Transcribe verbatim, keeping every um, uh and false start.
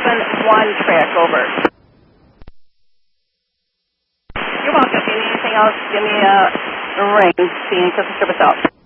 seven one track, over. You're welcome. If you need anything else, give me a ring. See you in service out.